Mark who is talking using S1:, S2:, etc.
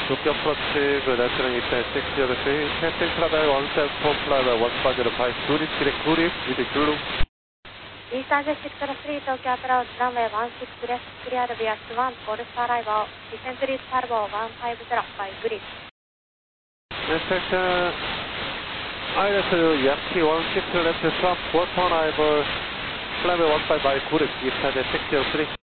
S1: Tokyo approach, good afternoon, Eastern 603, Captain Travel 174 flight 1505, tourist direct tourist with Zulu.
S2: Eastern 603, Tokyo approach, runway 16 left, cleared via Swan, Golf arrival, descent reach turbo 150 by grid.
S1: Inspection, ILS Yankee 16 left, Swan, Golf arrival, runway 15 by grid, Eastern 603.